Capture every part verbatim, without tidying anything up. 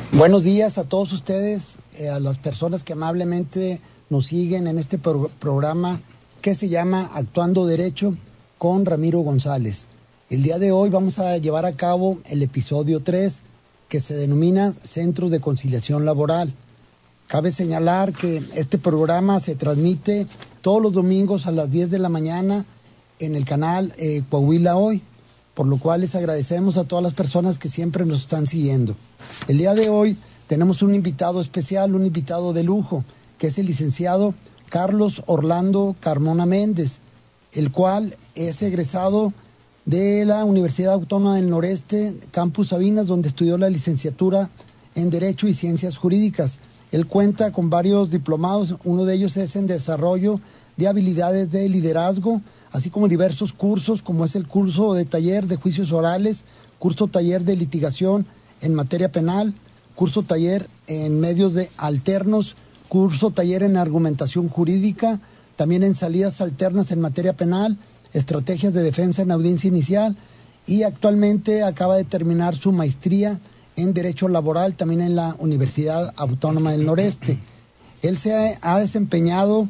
Buenos días a todos ustedes, eh, a las personas que amablemente nos siguen en este pro programa que se llama Actuando Derecho con Ramiro González. El día de hoy vamos a llevar a cabo el episodio tres, que se denomina Centros de Conciliación Laboral. Cabe señalar que este programa se transmite todos los domingos a las diez de la mañana en el canal eh, Coahuila Hoy, por lo cual les agradecemos a todas las personas que siempre nos están siguiendo. El día de hoy tenemos un invitado especial, un invitado de lujo, que es el licenciado Carlos Orlando Carmona Méndez, el cual es egresado de la Universidad Autónoma del Noreste, Campus Sabinas, donde estudió la licenciatura en Derecho y Ciencias Jurídicas. Él cuenta con varios diplomados, uno de ellos es en Desarrollo de Habilidades de Liderazgo, así como diversos cursos, como es el curso de taller de juicios orales, curso taller de litigación en materia penal, curso taller en medios de alternos, curso taller en argumentación jurídica, también en salidas alternas en materia penal, estrategias de defensa en audiencia inicial, y actualmente acaba de terminar su maestría en Derecho Laboral también en la Universidad Autónoma del Noreste. Él se ha desempeñado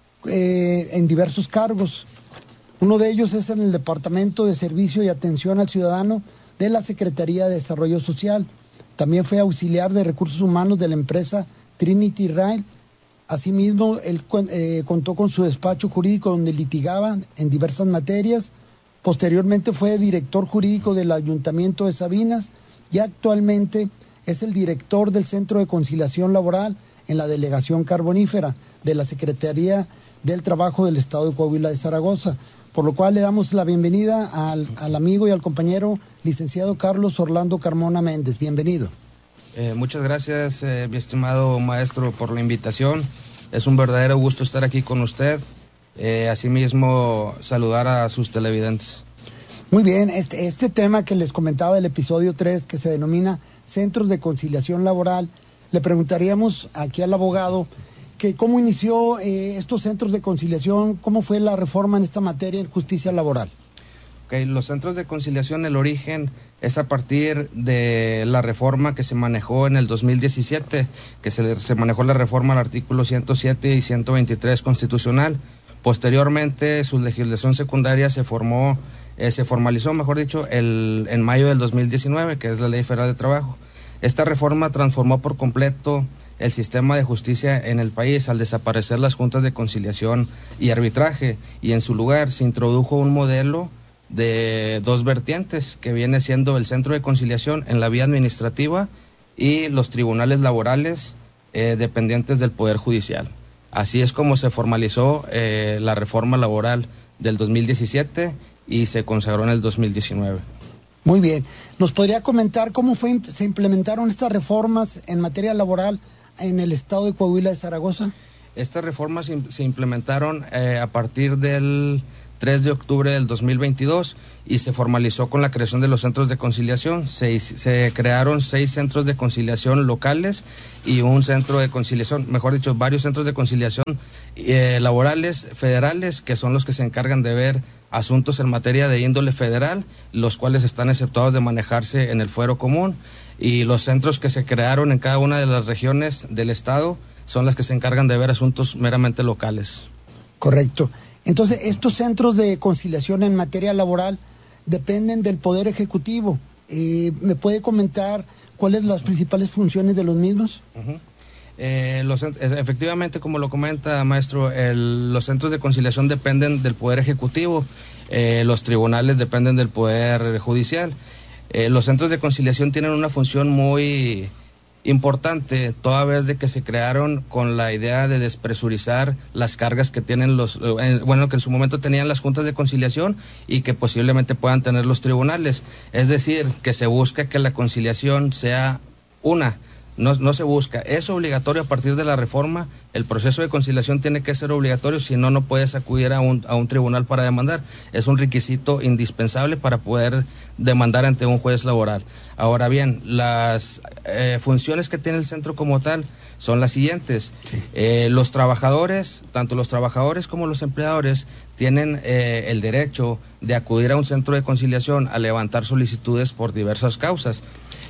eh, en diversos cargos. Uno de ellos es en el Departamento de Servicio y Atención al Ciudadano de la Secretaría de Desarrollo Social. También fue auxiliar de Recursos Humanos de la empresa Trinity Rail. Asimismo, él eh, contó con su despacho jurídico donde litigaba en diversas materias. Posteriormente fue director jurídico del Ayuntamiento de Sabinas y actualmente es el director del Centro de Conciliación Laboral en la Delegación Carbonífera de la Secretaría del Trabajo del Estado de Coahuila de Zaragoza. Por lo cual le damos la bienvenida al, al amigo y al compañero licenciado Carlos Orlando Carmona Méndez. Bienvenido. Eh, muchas gracias, eh, mi estimado maestro, por la invitación. Es un verdadero gusto estar aquí con usted. Eh, asimismo, saludar a sus televidentes. Muy bien, este, este tema que les comentaba del episodio tres, que se denomina Centros de Conciliación Laboral, le preguntaríamos aquí al abogado que cómo inició eh, estos centros de conciliación, cómo fue la reforma en esta materia en justicia laboral. Okay, los centros de conciliación, el origen es a partir de la reforma que se manejó en el dos mil diecisiete, que se, se manejó la reforma al artículo ciento siete y ciento veintitrés constitucional. Posteriormente, su legislación secundaria se formó, eh, se formalizó, mejor dicho, el, en mayo del dos mil diecinueve, que es la Ley Federal de Trabajo. Esta reforma transformó por completo el sistema de justicia en el país al desaparecer las juntas de conciliación y arbitraje, y en su lugar se introdujo un modelo de dos vertientes que viene siendo el centro de conciliación en la vía administrativa y los tribunales laborales eh, dependientes del Poder Judicial. Así es como se formalizó eh, la reforma laboral del dos mil diecisiete y se consagró en el dos mil diecinueve. Muy bien. ¿Nos podría comentar cómo fue, se implementaron estas reformas en materia laboral en el estado de Coahuila de Zaragoza? Estas reformas se, se implementaron eh, a partir del tres de octubre del dos mil veintidós y se formalizó con la creación de los centros de conciliación. Se, se crearon seis centros de conciliación locales y un centro de conciliación, mejor dicho, varios centros de conciliación eh, laborales federales, que son los que se encargan de ver asuntos en materia de índole federal, los cuales están exceptuados de manejarse en el fuero común, y los centros que se crearon en cada una de las regiones del estado son las que se encargan de ver asuntos meramente locales. Correcto. Entonces, estos centros de conciliación en materia laboral dependen del Poder Ejecutivo. Eh, ¿Me puede comentar cuáles son las principales funciones de los mismos? Uh-huh. Eh, los, efectivamente, como lo comenta, maestro, el, los centros de conciliación dependen del Poder Ejecutivo, eh, los tribunales dependen del Poder Judicial. Eh, los centros de conciliación tienen una función muy importante, toda vez de que se crearon con la idea de despresurizar las cargas que tienen los, eh, bueno, que en su momento tenían las juntas de conciliación y que posiblemente puedan tener los tribunales. Es decir, que se busca que la conciliación sea una. No, no se busca, es obligatorio a partir de la reforma, el proceso de conciliación tiene que ser obligatorio, si no, no puedes acudir a un, a un tribunal para demandar, es un requisito indispensable para poder demandar ante un juez laboral. Ahora bien, las eh, funciones que tiene el centro como tal son las siguientes. Sí. Eh, los trabajadores, tanto los trabajadores como los empleadores, tienen eh, el derecho de acudir a un centro de conciliación a levantar solicitudes por diversas causas.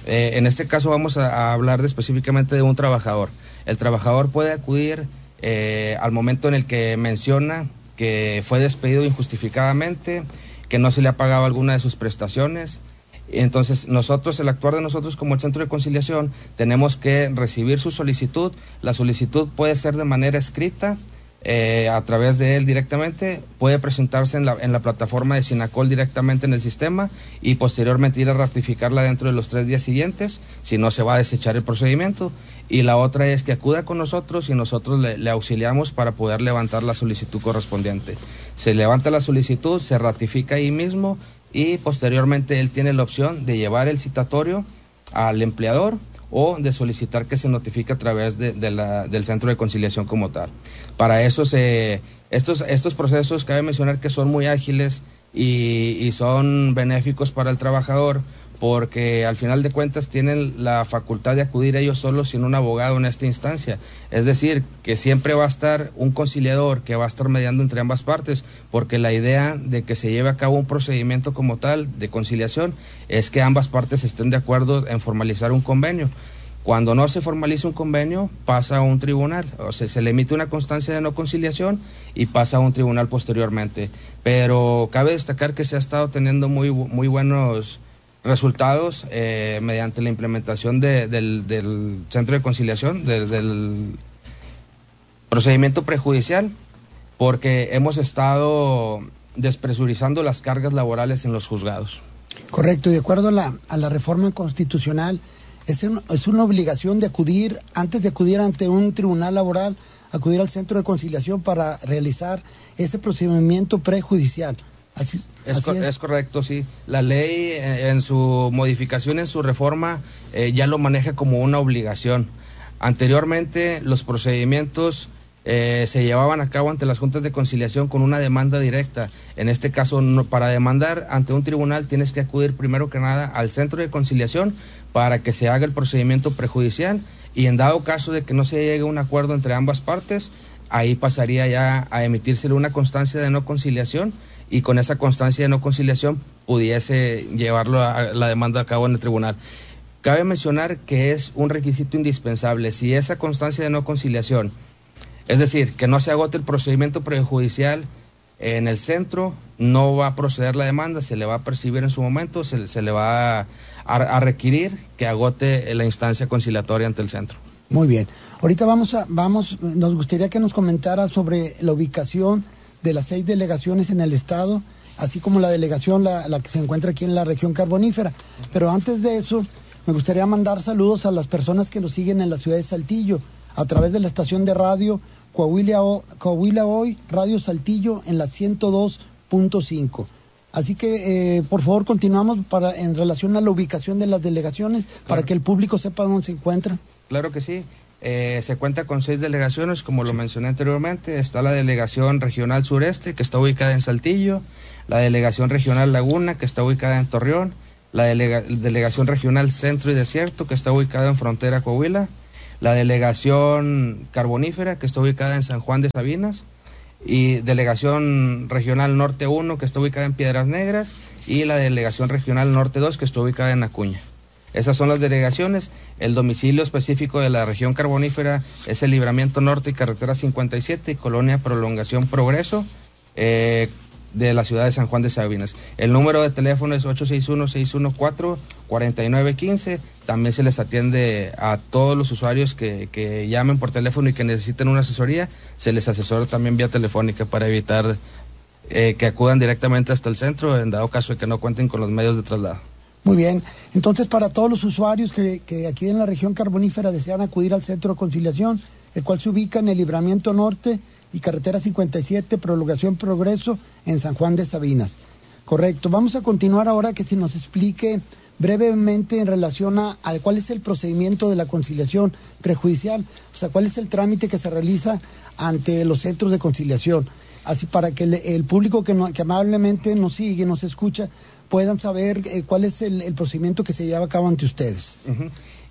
Eh, en este caso vamos a, a hablar de, específicamente de un trabajador. El trabajador puede acudir eh, al momento en el que menciona que fue despedido injustificadamente, que no se le ha pagado alguna de sus prestaciones. Entonces nosotros, el actuar de nosotros como el Centro de Conciliación, tenemos que recibir su solicitud. La solicitud puede ser de manera escrita, eh, a través de él directamente, puede presentarse en la, en la plataforma de Sinacol directamente en el sistema y posteriormente ir a ratificarla dentro de los tres días siguientes, si no se va a desechar el procedimiento. Y la otra es que acuda con nosotros y nosotros le, le auxiliamos para poder levantar la solicitud correspondiente. Se levanta la solicitud, se ratifica ahí mismo y posteriormente él tiene la opción de llevar el citatorio al empleador o de solicitar que se notifique a través de, de la, del Centro de Conciliación como tal. Para eso, se, estos, estos procesos cabe mencionar que son muy ágiles y, y son benéficos para el trabajador, porque al final de cuentas tienen la facultad de acudir ellos solos sin un abogado en esta instancia. Es decir, que siempre va a estar un conciliador que va a estar mediando entre ambas partes, porque la idea de que se lleve a cabo un procedimiento como tal de conciliación es que ambas partes estén de acuerdo en formalizar un convenio. Cuando no se formaliza un convenio, pasa a un tribunal, o sea, se le emite una constancia de no conciliación y pasa a un tribunal posteriormente. Pero cabe destacar que se ha estado teniendo muy, muy buenos resultados eh, mediante la implementación de, del, del Centro de Conciliación, de, del procedimiento prejudicial, porque hemos estado despresurizando las cargas laborales en los juzgados. Correcto, y de acuerdo a la, a la reforma constitucional, es, un, es una obligación de acudir, antes de acudir ante un tribunal laboral, acudir al Centro de Conciliación para realizar ese procedimiento prejudicial. Así, es, así co es. es correcto, sí. La ley eh, en su modificación, en su reforma, eh, ya lo maneja como una obligación. Anteriormente los procedimientos eh, se llevaban a cabo ante las juntas de conciliación con una demanda directa. En este caso, no, para demandar ante un tribunal tienes que acudir primero que nada al Centro de Conciliación para que se haga el procedimiento prejudicial, y en dado caso de que no se llegue a un acuerdo entre ambas partes, ahí pasaría ya a emitírsele una constancia de no conciliación, y con esa constancia de no conciliación pudiese llevarlo a la demanda a cabo en el tribunal. Cabe mencionar que es un requisito indispensable. Si esa constancia de no conciliación, es decir, que no se agote el procedimiento prejudicial en el centro, no va a proceder la demanda, se le va a percibir en su momento, se, se le va a, a, a requerir que agote la instancia conciliatoria ante el centro. Muy bien. Ahorita vamos a, vamos, nos gustaría que nos comentara sobre la ubicación de las seis delegaciones en el estado, así como la delegación, la, la que se encuentra aquí en la región carbonífera. Pero antes de eso, me gustaría mandar saludos a las personas que nos siguen en la ciudad de Saltillo, a través de la estación de radio Coahuila, Coahuila Hoy, Radio Saltillo, en la ciento dos punto cinco. Así que, eh, por favor, continuamos para, en relación a la ubicación de las delegaciones, claro, para que el público sepa dónde se encuentra. Claro que sí. Eh, se cuenta con seis delegaciones, como lo mencioné anteriormente. Está la delegación regional sureste, que está ubicada en Saltillo, la delegación regional Laguna, que está ubicada en Torreón, la delega delegación regional centro y desierto, que está ubicada en frontera Coahuila, la delegación carbonífera, que está ubicada en San Juan de Sabinas, y delegación regional norte uno, que está ubicada en Piedras Negras, y la delegación regional norte dos, que está ubicada en Acuña. Esas son las delegaciones. El domicilio específico de la región carbonífera es el Libramiento Norte y Carretera cincuenta y siete y Colonia Prolongación Progreso, eh, de la ciudad de San Juan de Sabinas. El número de teléfono es ocho seis uno, seis uno cuatro, cuatro nueve uno cinco. También se les atiende a todos los usuarios que, que llamen por teléfono y que necesiten una asesoría. Se les asesora también vía telefónica para evitar eh, que acudan directamente hasta el centro en dado caso de que no cuenten con los medios de traslado. Muy bien. Entonces, para todos los usuarios que, que aquí en la región carbonífera desean acudir al Centro de Conciliación, el cual se ubica en el Libramiento Norte y Carretera cincuenta y siete, Prolongación Progreso, en San Juan de Sabinas. Correcto. Vamos a continuar ahora, que si nos explique brevemente en relación a, a cuál es el procedimiento de la conciliación prejudicial, o sea, cuál es el trámite que se realiza ante los centros de conciliación. Así para que el, el público que, no, que amablemente nos sigue, nos escucha, puedan saber eh, cuál es el, el procedimiento que se lleva a cabo ante ustedes. Uh-huh.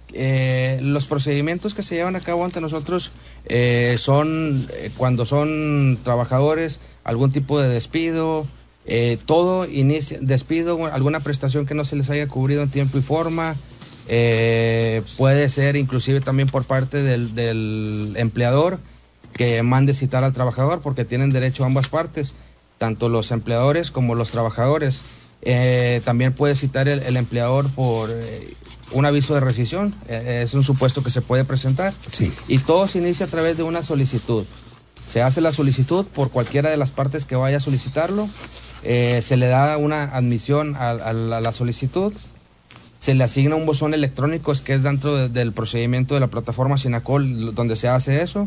eh, los procedimientos que se llevan a cabo ante nosotros eh, son eh, cuando son trabajadores, algún tipo de despido, eh, todo inicia, despido, alguna prestación que no se les haya cubrido en tiempo y forma, Eh, puede ser inclusive también por parte del, del empleador que mande citar al trabajador, porque tienen derecho a ambas partes, tanto los empleadores como los trabajadores. Eh, también puede citar el, el empleador por eh, un aviso de rescisión, eh, es un supuesto que se puede presentar. Sí. Y todo se inicia a través de una solicitud. Se hace la solicitud por cualquiera de las partes que vaya a solicitarlo, eh, se le da una admisión a, a, la, a la solicitud, se le asigna un buzón electrónico, es que es dentro de, del procedimiento de la plataforma Sinacol donde se hace eso,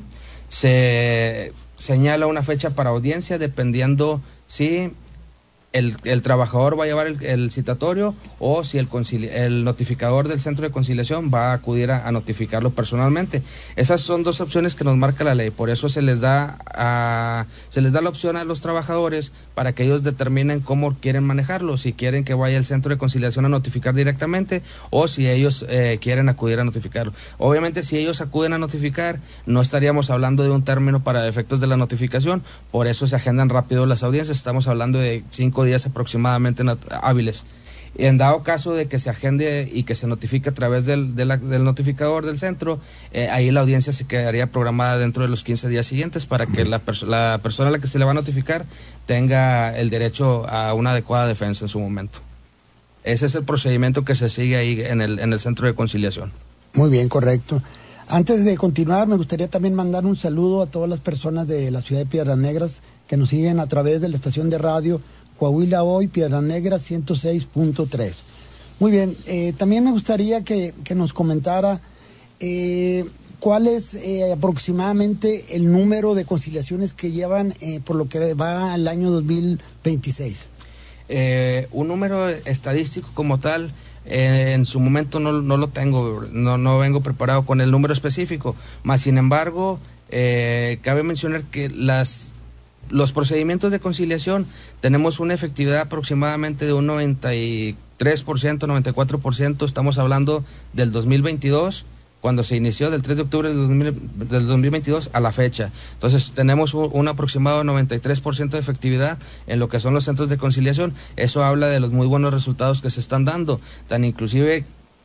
se señala una fecha para audiencia dependiendo si el, el trabajador va a llevar el, el citatorio o si el, concili- el notificador del centro de conciliación va a acudir a, a notificarlo personalmente. Esas son dos opciones que nos marca la ley, por eso se les da a, se les da la opción a los trabajadores para que ellos determinen cómo quieren manejarlo, si quieren que vaya el centro de conciliación a notificar directamente o si ellos eh, quieren acudir a notificarlo. Obviamente si ellos acuden a notificar no estaríamos hablando de un término para efectos de la notificación, por eso se agendan rápido las audiencias, estamos hablando de cinco días aproximadamente hábiles. Y en dado caso de que se agende y que se notifique a través del, de la, del notificador del centro, eh, ahí la audiencia se quedaría programada dentro de los quince días siguientes para que la, perso- la persona a la que se le va a notificar tenga el derecho a una adecuada defensa en su momento. Ese es el procedimiento que se sigue ahí en el, en el centro de conciliación. Muy bien, correcto. Antes de continuar, me gustaría también mandar un saludo a todas las personas de la ciudad de Piedras Negras que nos siguen a través de la estación de radio Coahuila Hoy, Piedras Negras ciento seis punto tres. Muy bien, eh, también me gustaría que, que nos comentara eh, cuál es eh, aproximadamente el número de conciliaciones que llevan eh, por lo que va al año dos mil veintiséis. Eh, un número estadístico como tal, eh, en su momento no, no lo tengo, no, no vengo preparado con el número específico, más sin embargo, eh, cabe mencionar que las los procedimientos de conciliación tenemos una efectividad aproximadamente de un noventa y tres por ciento, noventa y cuatro por ciento, estamos hablando del dos mil veintidós, cuando se inició del tres de octubre del, dos mil, del dos mil veintidós a la fecha. Entonces tenemos un, un aproximado noventa y tres por ciento de efectividad en lo que son los centros de conciliación. Eso habla de los muy buenos resultados que se están dando, tan inclusive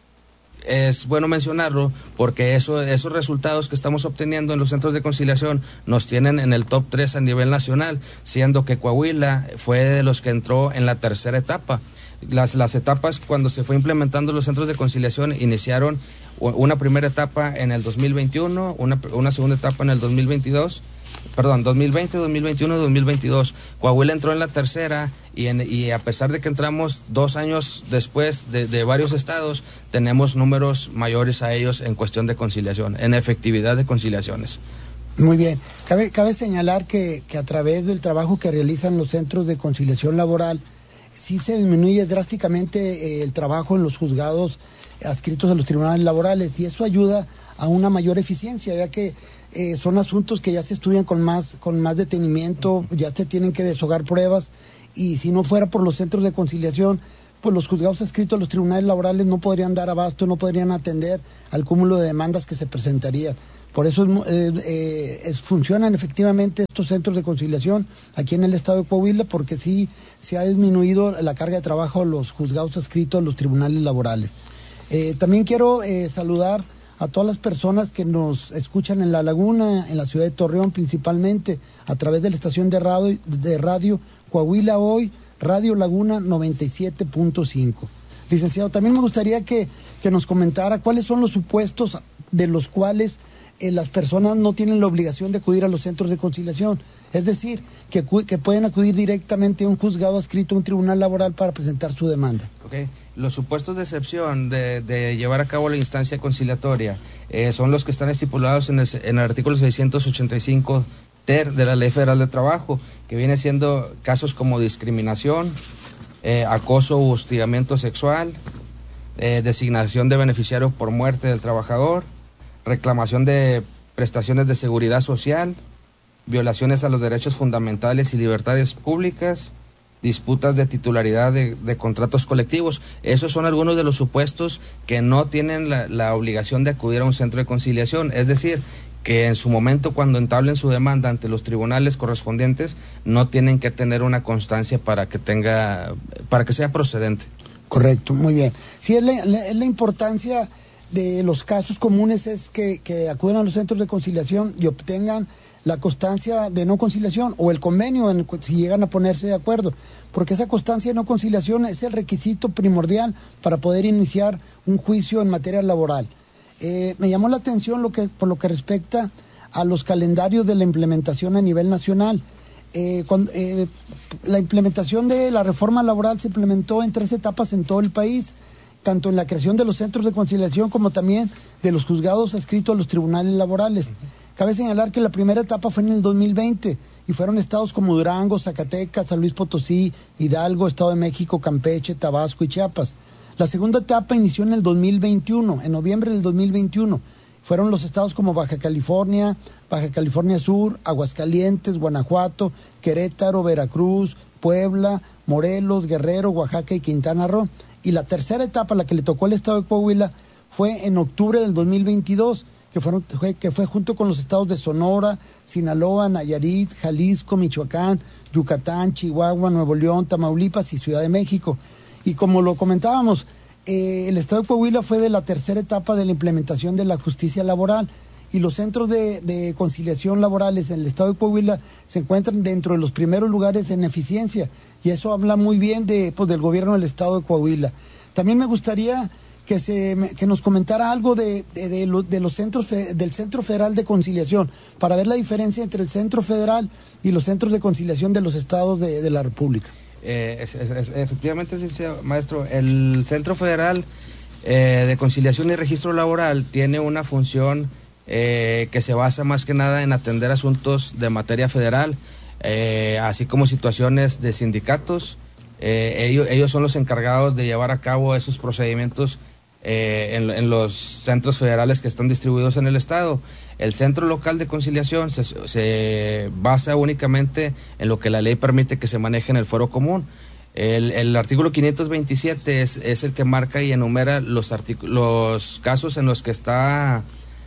es bueno mencionarlo porque eso, esos resultados que estamos obteniendo en los centros de conciliación nos tienen en el top tres a nivel nacional, siendo que Coahuila fue de los que entró en la tercera etapa. Las, las etapas cuando se fue implementando los centros de conciliación iniciaron una primera etapa en el dos mil veintiuno, una, una segunda etapa en el dos mil veintidós, perdón, dos mil veinte, dos mil veintiuno, dos mil veintidós. Coahuila entró en la tercera y, en, y a pesar de que entramos dos años después de, de varios estados, tenemos números mayores a ellos en cuestión de conciliación, en efectividad de conciliaciones. Muy bien. Cabe, cabe señalar que, que a través del trabajo que realizan los centros de conciliación laboral, sí se disminuye drásticamente eh, el trabajo en los juzgados adscritos a los tribunales laborales y eso ayuda a una mayor eficiencia, ya que eh, son asuntos que ya se estudian con más, con más detenimiento, ya se tienen que deshogar pruebas y si no fuera por los centros de conciliación, pues los juzgados adscritos a los tribunales laborales no podrían dar abasto, no podrían atender al cúmulo de demandas que se presentarían. Por eso eh, eh, es, funcionan efectivamente estos centros de conciliación aquí en el estado de Coahuila, porque sí se ha disminuido la carga de trabajo a los juzgados adscritos a los tribunales laborales. Eh, también quiero eh, saludar a todas las personas que nos escuchan en La Laguna, en la ciudad de Torreón principalmente, a través de la estación de radio, de radio Coahuila Hoy, Radio Laguna noventa y siete punto cinco. Licenciado, también me gustaría que, que nos comentara cuáles son los supuestos de los cuales eh, las personas no tienen la obligación de acudir a los centros de conciliación. Es decir, que, que pueden acudir directamente a un juzgado adscrito a un tribunal laboral para presentar su demanda. Okay. Los supuestos de excepción de, de llevar a cabo la instancia conciliatoria eh, son los que están estipulados en el, en el artículo seiscientos ochenta y cinco ter de la Ley Federal de Trabajo, que viene siendo casos como discriminación, eh, acoso u hostigamiento sexual, eh, designación de beneficiario por muerte del trabajador, reclamación de prestaciones de seguridad social, violaciones a los derechos fundamentales y libertades públicas, disputas de titularidad de, de contratos colectivos. Esos son algunos de los supuestos que no tienen la, la obligación de acudir a un centro de conciliación, es decir, que en su momento cuando entablen su demanda ante los tribunales correspondientes no tienen que tener una constancia para que tenga, para que sea procedente. Correcto, muy bien. Sí, es la, la, es la importancia de los casos comunes es que, que acudan a los centros de conciliación y obtengan la constancia de no conciliación o el convenio en el, si llegan a ponerse de acuerdo, porque esa constancia de no conciliación es el requisito primordial para poder iniciar un juicio en materia laboral. Eh, me llamó la atención lo que, por lo que respecta a los calendarios de la implementación a nivel nacional. Eh, cuando, eh, la implementación de la reforma laboral se implementó en tres etapas en todo el país, tanto en la creación de los centros de conciliación como también de los juzgados adscritos a los tribunales laborales. Cabe señalar que la primera etapa fue en el dos mil veinte y fueron estados como Durango, Zacatecas, San Luis Potosí, Hidalgo, Estado de México, Campeche, Tabasco y Chiapas. La segunda etapa inició en el dos mil veintiuno, en noviembre del dos mil veintiuno. Fueron los estados como Baja California, Baja California Sur, Aguascalientes, Guanajuato, Querétaro, Veracruz, Puebla, Morelos, Guerrero, Oaxaca y Quintana Roo. Y la tercera etapa, la que le tocó al estado de Coahuila, fue en octubre del dos mil veintidós, que, fueron, fue, que fue junto con los estados de Sonora, Sinaloa, Nayarit, Jalisco, Michoacán, Yucatán, Chihuahua, Nuevo León, Tamaulipas y Ciudad de México. Y como lo comentábamos, eh, el estado de Coahuila fue de la tercera etapa de la implementación de la justicia laboral y los centros de, de conciliación laborales en el estado de Coahuila se encuentran dentro de los primeros lugares en eficiencia y eso habla muy bien de, pues, del gobierno del estado de Coahuila. También me gustaría que, se, que nos comentara algo de, de, de, lo, de los centros del Centro Federal de Conciliación para ver la diferencia entre el Centro Federal y los centros de conciliación de los estados de, de la República. Eh, es, es, es, efectivamente, maestro, el Centro Federal eh, de Conciliación y Registro Laboral tiene una función eh, que se basa más que nada en atender asuntos de materia federal, eh, así como situaciones de sindicatos. Eh, ellos, ellos son los encargados de llevar a cabo esos procedimientos eh, en, en los centros federales que están distribuidos en el estado. El Centro Local de Conciliación se, se basa únicamente en lo que la ley permite que se maneje en el fuero común. El, el artículo quinientos veintisiete es, es el que marca y enumera los, los casos en los que está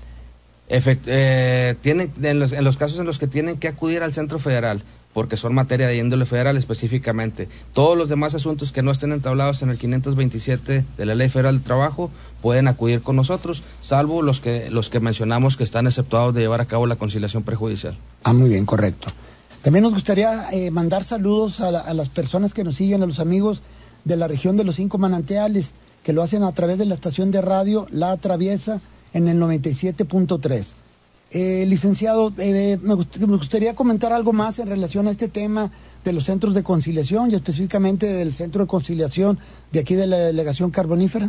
efect, eh, tienen, en, los, en los casos en los que tienen que acudir al Centro Federal, porque son materia de índole federal específicamente. Todos los demás asuntos que no estén entablados en el quinientos veintisiete de la Ley Federal del Trabajo pueden acudir con nosotros, salvo los que los que mencionamos que están exceptuados de llevar a cabo la conciliación prejudicial. Ah, muy bien, correcto. También nos gustaría eh, mandar saludos a, la, a las personas que nos siguen, a los amigos de la región de los Cinco Manantiales, que lo hacen a través de la estación de radio La Traviesa en el noventa y siete punto tres. Eh, licenciado, eh, me, gust me gustaría comentar algo más en relación a este tema de los centros de conciliación y específicamente del centro de conciliación de aquí de la delegación carbonífera.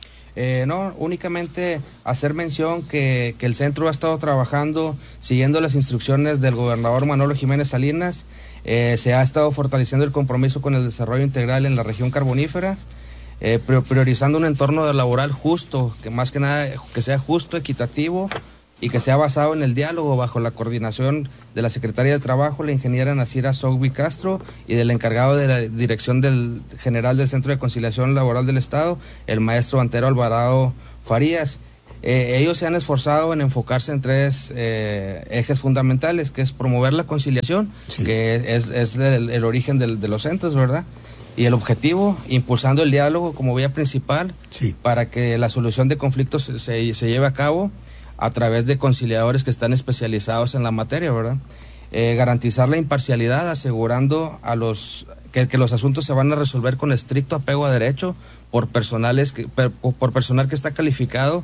Eh, no, únicamente hacer mención que, que el centro ha estado trabajando siguiendo las instrucciones del gobernador Manolo Jiménez Salinas. Eh, se ha estado fortaleciendo el compromiso con el desarrollo integral en la región carbonífera, eh, priorizando un entorno laboral justo, que más que nada que sea justo, equitativo y que sea basado en el diálogo bajo la coordinación de la Secretaría de Trabajo, la ingeniera Nacira Sogbi Castro, y del encargado de la Dirección del General del Centro de Conciliación Laboral del Estado, el maestro Antero Alvarado Farías. Eh, ellos se han esforzado en enfocarse en tres eh, ejes fundamentales, que es promover la conciliación, sí, que es, es el, el origen del, de los centros, ¿verdad? Y el objetivo, impulsando el diálogo como vía principal, sí, para que la solución de conflictos se, se, se lleve a cabo a través de conciliadores que están especializados en la materia, ¿verdad? Eh, garantizar la imparcialidad, asegurando a los que, que los asuntos se van a resolver con estricto apego a derecho por personales que, per, por personal que está calificado,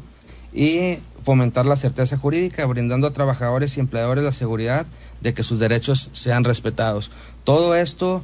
y fomentar la certeza jurídica, brindando a trabajadores y empleadores la seguridad de que sus derechos sean respetados. Todo esto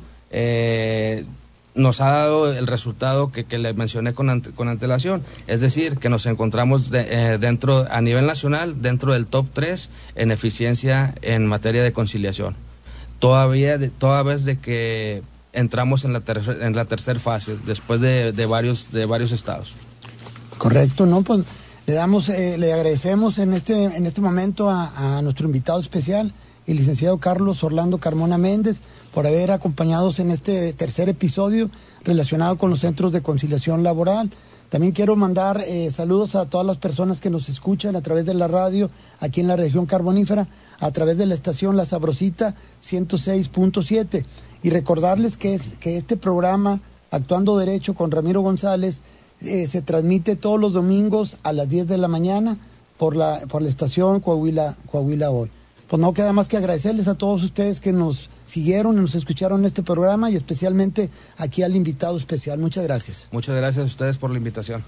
eh, nos ha dado el resultado que, que le mencioné con, ante, con antelación, es decir, que nos encontramos de, eh, dentro, a nivel nacional, dentro del top tres en eficiencia en materia de conciliación. Todavía, de, toda vez de que entramos en la, ter, en la tercera fase, después de, de, varios, de varios estados. Correcto, ¿no? Pues le damos, eh, le agradecemos en este, en este momento a, a nuestro invitado especial, el licenciado Carlos Orlando Carmona Méndez, por haber acompañado en este tercer episodio relacionado con los centros de conciliación laboral. También quiero mandar eh, saludos a todas las personas que nos escuchan a través de la radio aquí en la región carbonífera, a través de la estación La Sabrosita ciento seis punto siete, y recordarles que, es, que este programa Actuando Derecho con Ramiro González eh, se transmite todos los domingos a las diez de la mañana por la, por la estación Coahuila, Coahuila Hoy. Pues no queda más que agradecerles a todos ustedes que nos siguieron y nos escucharon en este programa y especialmente aquí al invitado especial. Muchas gracias. Muchas gracias a ustedes por la invitación.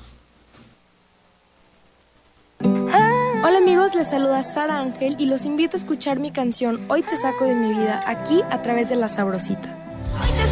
Hola amigos, les saluda Sara Ángel y los invito a escuchar mi canción Hoy te saco de mi vida aquí a través de La Sabrosita.